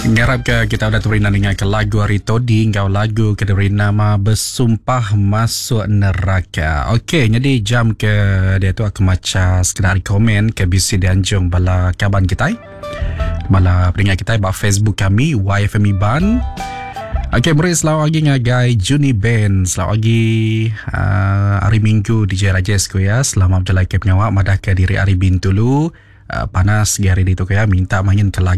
Ngarap ke kita udah terina dengan ke lagu hari todi ngau lagu ke dari nama bersumpah masuk neraka. Okey, jadi jam ke dia tu aku maca sekedar komen ke bisi dianjung bala kaban kita. Bala peringat kita bak Facebook kami YFM Iban. Okey, mari selalu lagi ngagai Juni Ben. Selalu lagi hari Minggu DJ Rajesku ya. Selamat berjalan ke penyawa madah ke diri hari Bintulu. Panas di hari itu ya, minta main ke lagu